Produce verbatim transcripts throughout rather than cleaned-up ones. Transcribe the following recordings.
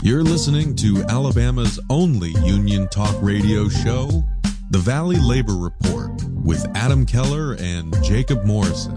You're listening to Alabama's only union talk radio show, The Valley Labor Report, with Adam Keller and Jacob Morrison.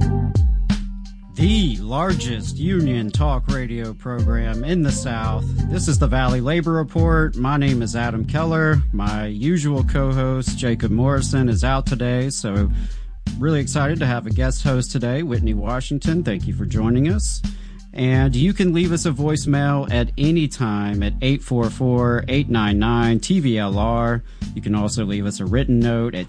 The largest union talk radio program in the South. This is the Valley Labor Report. My name is Adam Keller. My usual co-host, Jacob Morrison, is out today, so really excited to have a guest host today, Whitney Washington. Thank you for joining us. And you can leave us a voicemail at any time at eight four four, eight nine nine, T V L R. You can also leave us a written note at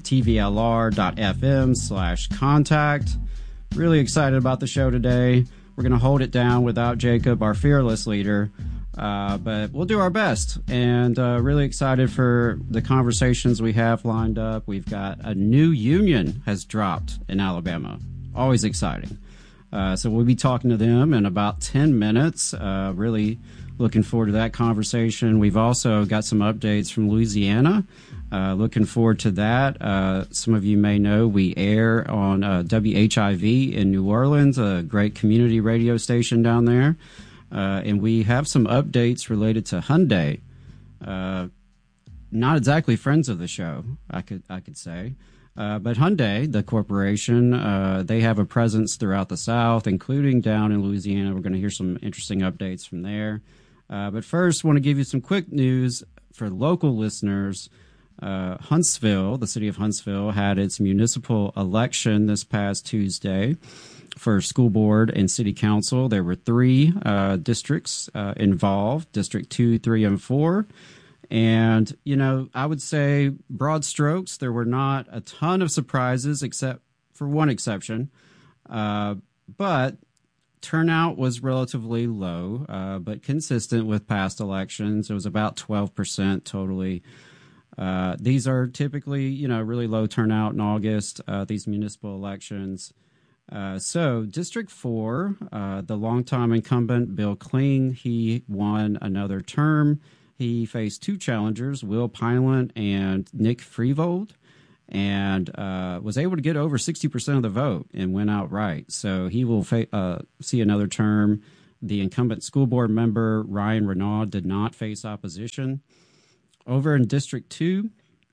tvlr.fm slash contact. Really excited about the show today. We're going to hold it down without Jacob, our fearless leader, uh, but we'll do our best. And uh, really excited for the conversations we have lined up. We've got a new union has dropped in Alabama. Always exciting. Uh, so we'll be talking to them in about ten minutes. Uh, really looking forward to that conversation. We've also got some updates from Louisiana. Uh, looking forward to that. Uh, some of you may know we air on uh, W H I V in New Orleans, a great community radio station down there. Uh, and we have some updates related to Hyundai. Uh, not exactly friends of the show, I could I could say. Uh, but Hyundai, the corporation, uh, they have a presence throughout the South, including down in Louisiana. We're going to hear some interesting updates from there. Uh, but first, want to give you some quick news for local listeners. Uh, Huntsville, the city of Huntsville, had its municipal election this past Tuesday for school board and city council. There were three uh, districts uh, involved, District two, three, and four. And, you know, I would say broad strokes, there were not a ton of surprises except for one exception. Uh, but turnout was relatively low, uh, but consistent with past elections. It was about twelve percent totally. Uh, these are typically, you know, really low turnout in August, uh, these municipal elections. Uh, so District four, uh, the longtime incumbent Bill Kling, he won another term. He faced two challengers, Will Pineland and Nick Freevold, and uh, was able to get over sixty percent of the vote and went outright. So he will fa- uh, see another term. The incumbent school board member, Ryan Renaud, did not face opposition. Over in District two,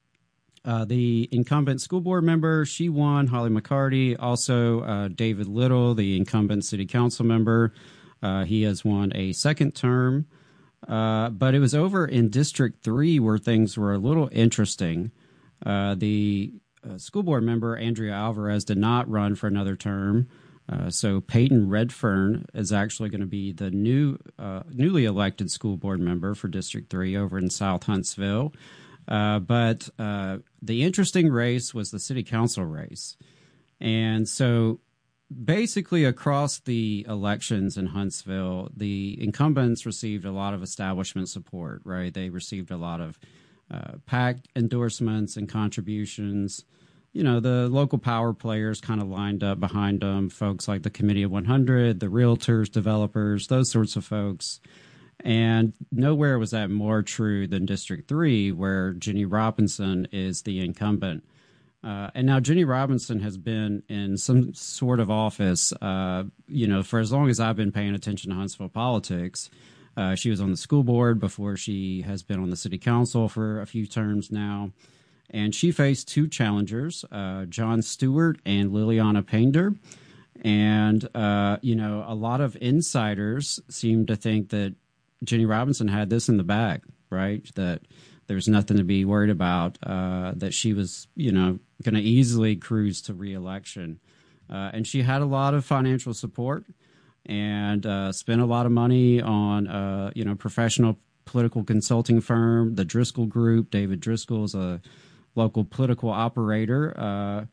uh, the incumbent school board member, she won, Holly McCarty. Also, uh, David Little, the incumbent city council member, uh, he has won a second term. Uh, but it was over in District three where things were a little interesting. Uh, the uh, school board member, Andrea Alvarez, did not run for another term. Uh, so Peyton Redfern is actually going to be the new, uh, newly elected school board member for District three over in South Huntsville. Uh, but uh, the interesting race was the city council race. And so basically, across the elections in Huntsville, the incumbents received a lot of establishment support, right? They received a lot of uh, PAC endorsements and contributions. You know, the local power players kind of lined up behind them, folks like the Committee of one hundred, the realtors, developers, those sorts of folks. And nowhere was that more true than District three, where Jenny Robinson is the incumbent. Uh, and now Jenny Robinson has been in some sort of office, uh, you know, for as long as I've been paying attention to Huntsville politics. Uh, she was on the school board before. She has been on the city council for a few terms now. And she faced two challengers, uh, John Stewart and Liliana Painter. And, uh, you know, a lot of insiders seem to think that Jenny Robinson had this in the bag, right? That there's nothing to be worried about, uh, that she was, you know, going to easily cruise to re-election. Uh, and she had a lot of financial support and uh, spent a lot of money on, uh, you know, professional political consulting firm, the Driscoll Group. David Driscoll is a local political operator. Uh,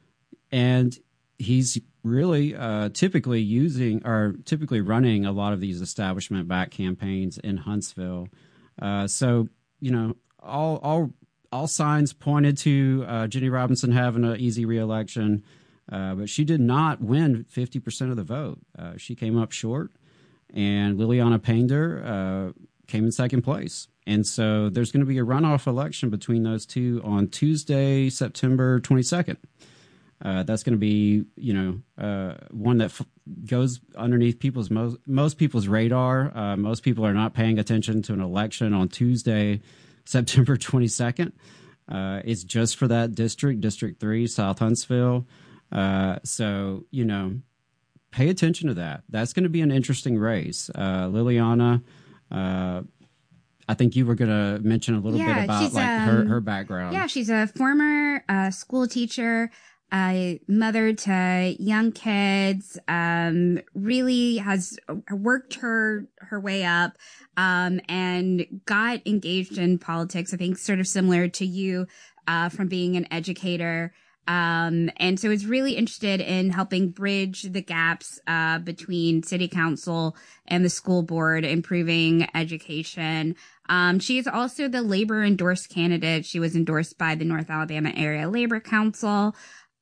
and he's really uh, typically using or typically running a lot of these establishment-backed campaigns in Huntsville. Uh, so, you know, all all all signs pointed to uh, Jenny Robinson having an easy reelection, uh, but she did not win fifty percent of the vote. Uh, she came up short, and Liliana Painter uh, came in second place. And so there's going to be a runoff election between those two on Tuesday, September twenty-second. Uh, that's going to be, you know, uh, one that f- goes underneath people's most most people's radar. Uh, most people are not paying attention to an election on Tuesday, September twenty-second. Uh, it's just for that district, District three, South Huntsville. Uh, so, you know, pay attention to that. That's going to be an interesting race. Uh, Liliana, uh, I think you were going to mention a little yeah, bit about like um, her, her background. Yeah, she's a former uh, school teacher, uh, mother to young kids, um, really has worked her, her way up, um, and got engaged in politics, I think sort of similar to you, uh, from being an educator. Um, and so is really interested in helping bridge the gaps, uh, between city council and the school board, improving education. Um, she is also the labor endorsed candidate. She was endorsed by the North Alabama Area Labor Council.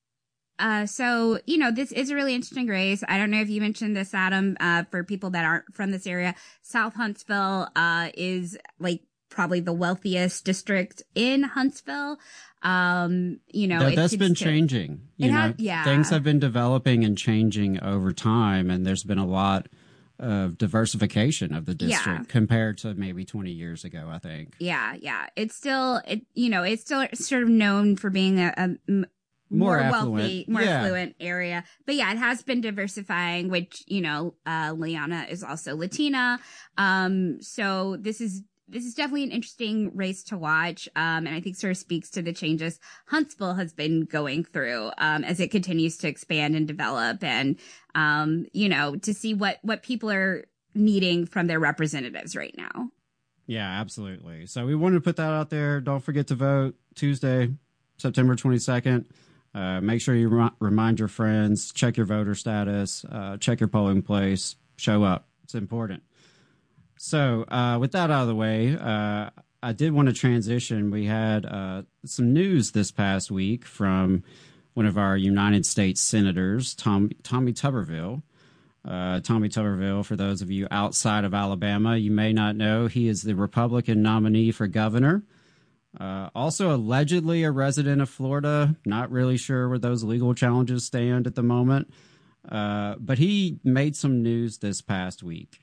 Uh, so, you know, this is a really interesting race. I don't know if you mentioned this, Adam, uh, for people that aren't from this area. South Huntsville, uh, is like probably the wealthiest district in Huntsville. Um, you know, that, it that's been to, changing. You know, has, yeah. Things have been developing and changing over time, and there's been a lot of diversification of the district yeah. compared to maybe twenty years ago, I think. Yeah, yeah. It's still, it, you know, it's still sort of known for being a, a more, more wealthy, more yeah. affluent area. But yeah, it has been diversifying, which, you know, uh, Liana is also Latina. Um, so this is, this is definitely an interesting race to watch. Um, and I think sort of speaks to the changes Huntsville has been going through, um, as it continues to expand and develop and, um, you know, to see what, what people are needing from their representatives right now. Yeah, absolutely. So we wanted to put that out there. Don't forget to vote Tuesday, September twenty-second. Uh, make sure you re- remind your friends, check your voter status, uh, check your polling place, show up. It's important. So uh, with that out of the way, uh, I did want to transition. We had uh, some news this past week from one of our United States senators, Tom, Tommy Tuberville. Uh, Tommy Tuberville, for those of you outside of Alabama, you may not know, he is the Republican nominee for governor. Uh, also allegedly a resident of Florida. Not really sure where those legal challenges stand at the moment. Uh, but he made some news this past week.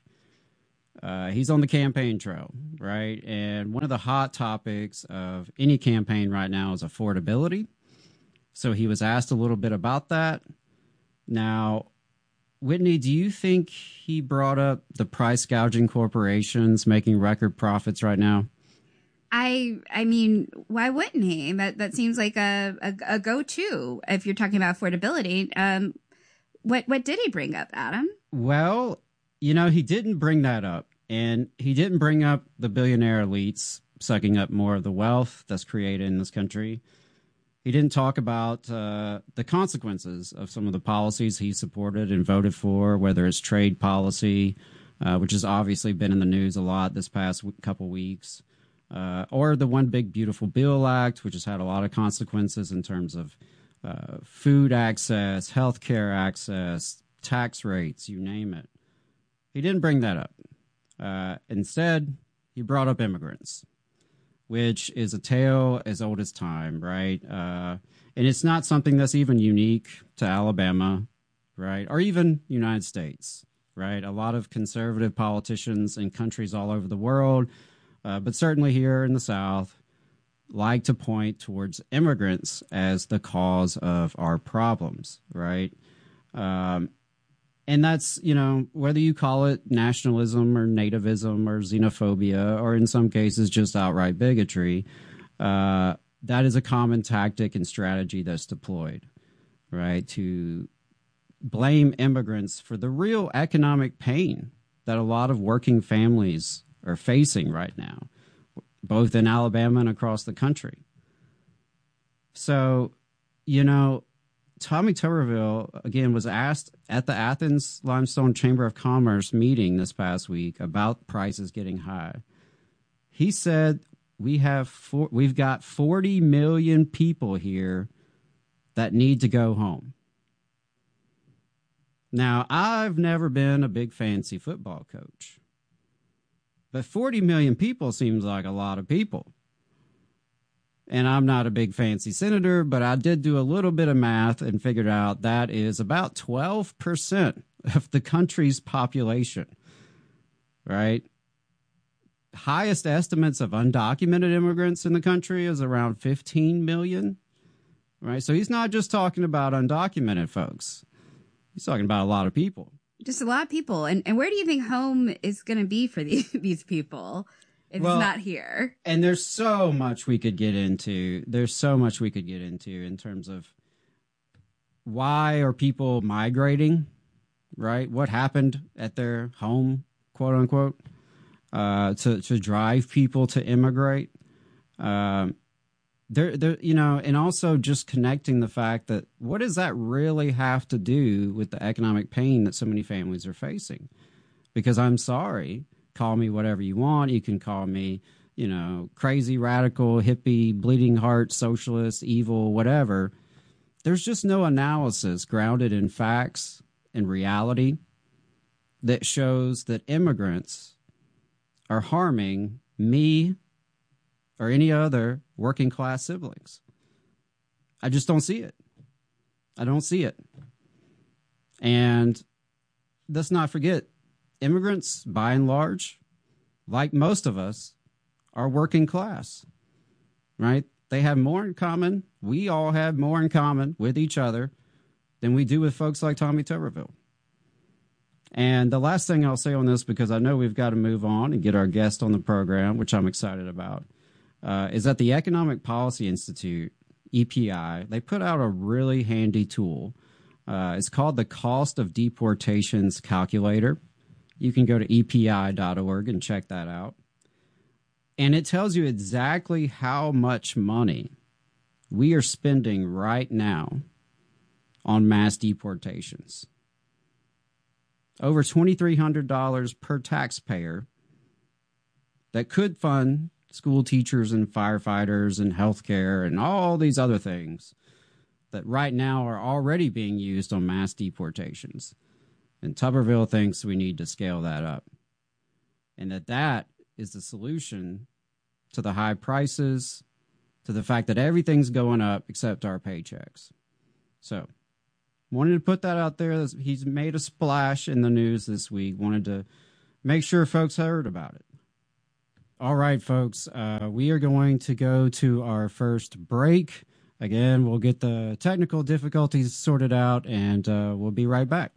Uh, he's on the campaign trail, right? And one of the hot topics of any campaign right now is affordability. So he was asked a little bit about that. Now, Whitney, do you think he brought up the price gouging corporations making record profits right now? I I mean, why wouldn't he? That that seems like a, a, a go-to if you're talking about affordability. Um, what what did he bring up, Adam? Well, you know, he didn't bring that up, and he didn't bring up the billionaire elites sucking up more of the wealth that's created in this country. He didn't talk about uh, the consequences of some of the policies he supported and voted for, whether it's trade policy, uh, which has obviously been in the news a lot this past w- couple weeks, uh, or the One Big Beautiful Bill Act, which has had a lot of consequences in terms of uh, food access, healthcare access, tax rates, you name it. He didn't bring that up. Uh, instead, he brought up immigrants, which is a tale as old as time, right? Uh, and it's not something that's even unique to Alabama, right? Or even United States, right? A lot of conservative politicians in countries all over the world, uh, but certainly here in the South, like to point towards immigrants as the cause of our problems, right? Um, And that's, you know, whether you call it nationalism or nativism or xenophobia, or in some cases just outright bigotry, uh, that is a common tactic and strategy that's deployed, right? To blame immigrants for the real economic pain that a lot of working families are facing right now, both in Alabama and across the country. So, you know, Tommy Tuberville, again, was asked at the Athens Limestone Chamber of Commerce meeting this past week about prices getting high. He said, we have four, we've got forty million people here that need to go home. Now, I've never been a big fancy football coach, but forty million people seems like a lot of people. And I'm not a big fancy senator, but I did do a little bit of math and figured out that is about twelve percent of the country's population, right? Highest estimates of undocumented immigrants in the country is around fifteen million, right? So he's not just talking about undocumented folks. He's talking about a lot of people. Just a lot of people. And and where do you think home is going to be for these, these people if well, it's not here? And there's so much we could get into. There's so much we could get into in terms of why are people migrating, right? What happened at their home, quote unquote? Uh, to, to drive people to immigrate. Um, there, there, you know, and also just connecting the fact that what does that really have to do with the economic pain that so many families are facing? Because I'm sorry, call me whatever you want. You can call me, you know, crazy, radical, hippie, bleeding heart, socialist, evil, whatever. There's just no analysis grounded in facts and reality that shows that immigrants are harming me or any other working class siblings. I just don't see it. I don't see it. And let's not forget, immigrants, by and large, like most of us, are working class, right? They have more in common. We all have more in common with each other than we do with folks like Tommy Tuberville. And the last thing I'll say on this, because I know we've got to move on and get our guest on the program, which I'm excited about, uh, is that the Economic Policy Institute, E P I, they put out a really handy tool. Uh, it's called the Cost of Deportations Calculator. You can go to E P I dot org and check that out. And it tells you exactly how much money we are spending right now on mass deportations. Over twenty-three hundred dollars per taxpayer that could fund school teachers and firefighters and healthcare and all these other things that right now are already being used on mass deportations. And Tuberville thinks we need to scale that up. And that that is the solution to the high prices, to the fact that everything's going up except our paychecks. So, wanted to put that out there. He's made a splash in the news this week. Wanted to make sure folks heard about it. All right, folks, uh, we are going to go to our first break. Again, we'll get the technical difficulties sorted out, and uh, we'll be right back.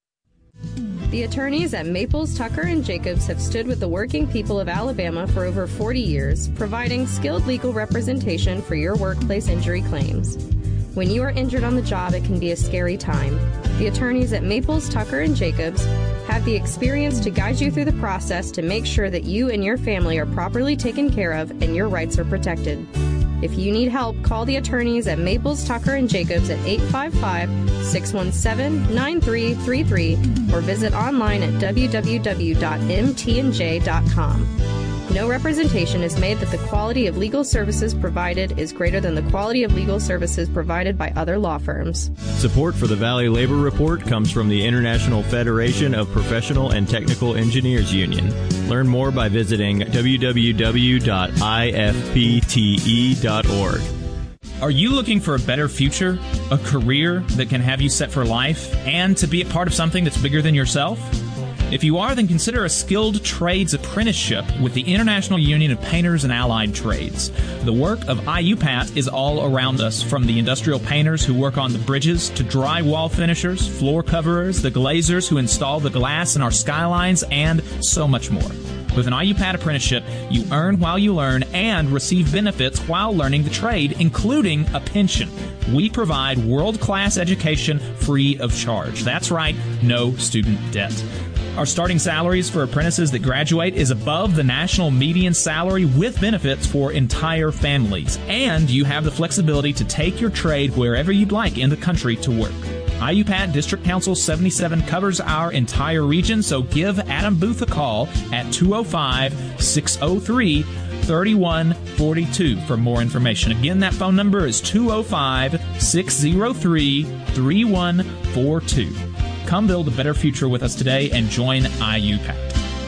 The attorneys at Maples, Tucker, and Jacobs have stood with the working people of Alabama for over forty years, providing skilled legal representation for your workplace injury claims. When you are injured on the job, it can be a scary time. The attorneys at Maples, Tucker, and Jacobs have the experience to guide you through the process to make sure that you and your family are properly taken care of and your rights are protected. If you need help, call the attorneys at Maples, Tucker, and Jacobs at eight five five, six one seven, nine three three three or visit online at w w w dot m t n j dot com. No representation is made that the quality of legal services provided is greater than the quality of legal services provided by other law firms. Support for the Valley Labor Report comes from the International Federation of Professional and Technical Engineers Union. Learn more by visiting w w w dot i f p t e dot org. Are you looking for a better future, a career that can have you set for life, and to be a part of something that's bigger than yourself? If you are, then consider a skilled trades apprenticeship with the International Union of Painters and Allied Trades. The work of I U P A T is all around us, from the industrial painters who work on the bridges to drywall finishers, floor coverers, the glazers who install the glass in our skylines, and so much more. With an I U P A T apprenticeship, you earn while you learn and receive benefits while learning the trade, including a pension. We provide world-class education free of charge. That's right, no student debt. Our starting salaries for apprentices that graduate is above the national median salary with benefits for entire families. And you have the flexibility to take your trade wherever you'd like in the country to work. I U P A T District Council seventy-seven covers our entire region, so give Adam Booth a call at two oh five, six oh three, three one four two for more information. Again, that phone number is two oh five, six oh three, three one four two. Come build a better future with us today and join I U P A T.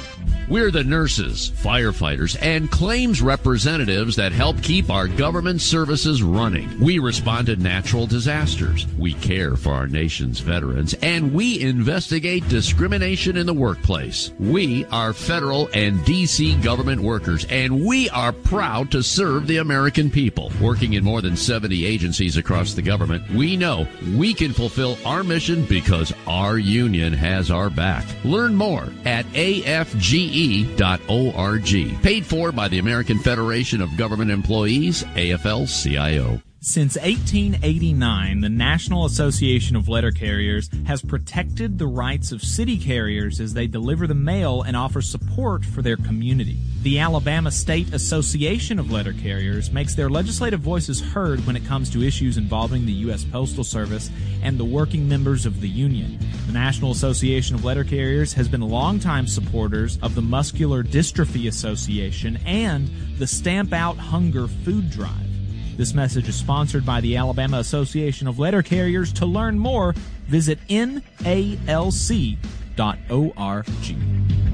We're the nurses, firefighters, and claims representatives that help keep our government services running. We respond to natural disasters. We care for our nation's veterans, and we investigate discrimination in the workplace. We are federal and D C government workers, and we are proud to serve the American people. Working in more than seventy agencies across the government, we know we can fulfill our mission because our union has our back. Learn more at A F G E dot org. Paid for by the American Federation of Government Employees, A F L C I O. Since eighteen eighty-nine, the National Association of Letter Carriers has protected the rights of city carriers as they deliver the mail and offer support for their community. The Alabama State Association of Letter Carriers makes their legislative voices heard when it comes to issues involving the U S Postal Service and the working members of the union. The National Association of Letter Carriers has been longtime supporters of the Muscular Dystrophy Association and the Stamp Out Hunger food drive. This message is sponsored by the Alabama Association of Letter Carriers. To learn more, visit N A L C dot org.